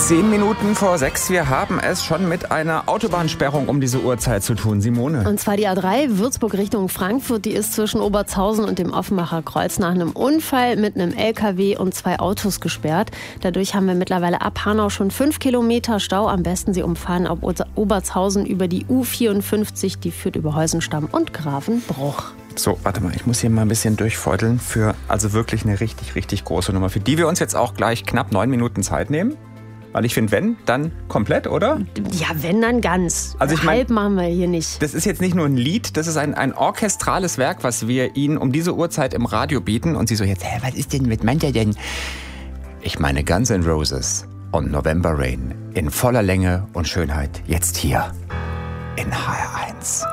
5:10. Wir haben es schon mit einer Autobahnsperrung um diese Uhrzeit zu tun. Simone. Und zwar die A3 Würzburg Richtung Frankfurt. Die ist zwischen Obertshausen und dem Offenbacher Kreuz nach einem Unfall mit einem LKW und 2 Autos gesperrt. Dadurch haben wir mittlerweile ab Hanau schon 5 Kilometer Stau. Am besten Sie umfahren ab Obertshausen über die U54. Die führt über Heusenstamm und Grafenbruch. So, warte mal, ich muss hier mal ein bisschen durchfeudeln für also wirklich eine richtig, richtig große Nummer, für die wir uns jetzt auch gleich knapp 9 Minuten Zeit nehmen. Weil ich finde, wenn, dann komplett, oder? Ja, wenn, dann ganz. Also ich halb machen wir hier nicht. Das ist jetzt nicht nur ein Lied, das ist ein orchestrales Werk, was wir Ihnen um diese Uhrzeit im Radio bieten. Und Sie so jetzt, was ist denn, was meint ihr denn? Ich meine Guns N' Roses und November Rain in voller Länge und Schönheit jetzt hier in HR1.